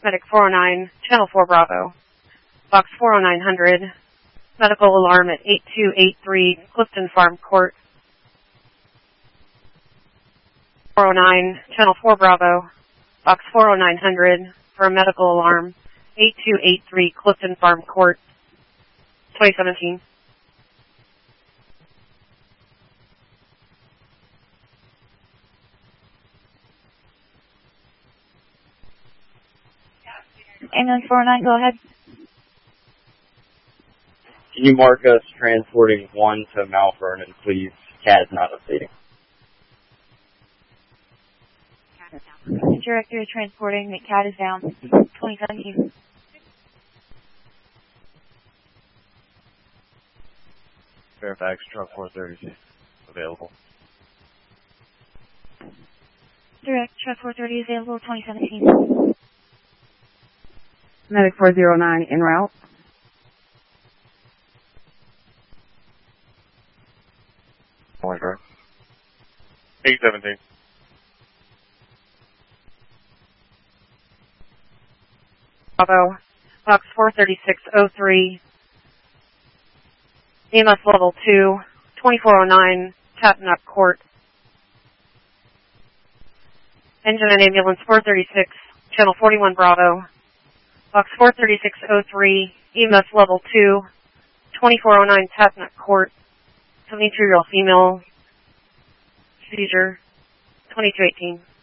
Medic 409, Channel 4 Bravo. Box 40900, medical alarm at 8283 Clifton Farm Court. 409, Channel 4 Bravo. Box 40900 for a medical alarm, 8283 Clifton Farm Court, 2017. Ambulance 409, go ahead. Can you mark us transporting 1 to Mount Vernon, please? CAT is not updating. Director is transporting. The CAT is down. 2017. Fairfax, truck 430 available. Direct, truck 430 is available. 2017. Medic 409 en route. Morning, sir. 817. Bravo, box 43603, EMS level 2, 2409, Tattenup Court. Engine and ambulance 436, channel 41 Bravo, box 43603, EMS level 2, 2409, Tattenup Court, 73-year-old female, seizure, 2218.